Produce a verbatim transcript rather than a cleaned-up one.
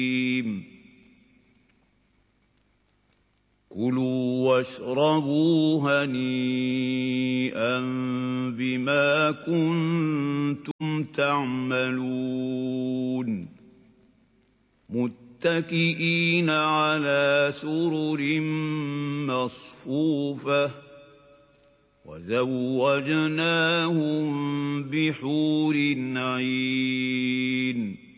كُلُوا وَاشْرَبُوا هَنِيئًا بِمَا كُنتُمْ تَعْمَلُونَ مُتَّكِئِينَ عَلَىٰ سُرُرٍ مَّصْفُوفَةٍ وَزَوَّجْنَاهُم بِحُورٍ عِينٍ